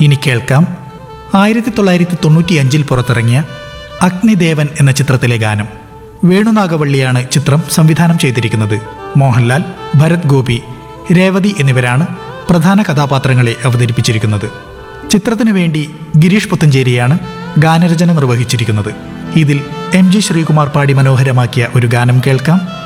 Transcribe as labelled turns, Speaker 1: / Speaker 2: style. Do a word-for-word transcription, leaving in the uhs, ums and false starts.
Speaker 1: ഇനി കേൾക്കാം ആയിരത്തി തൊള്ളായിരത്തി തൊണ്ണൂറ്റി അഞ്ചിൽ പുറത്തിറങ്ങിയ അഗ്നിദേവൻ എന്ന ചിത്രത്തിലെ ഗാനം. വേണുനാഗവള്ളിയാണ് ചിത്രം സംവിധാനം ചെയ്തിരിക്കുന്നത്. മോഹൻലാൽ, ഭരത് ഗോപി, രേവതി എന്നിവരാണ് പ്രധാന കഥാപാത്രങ്ങളെ അവതരിപ്പിച്ചിരിക്കുന്നത്. ചിത്രത്തിനു വേണ്ടി ഗിരീഷ് പുത്തഞ്ചേരിയാണ് ഗാനരചന നിർവഹിച്ചിരിക്കുന്നത്. ഇതിൽ എം ജി ശ്രീകുമാർ പാടി മനോഹരമാക്കിയ ഒരു ഗാനം കേൾക്കാം.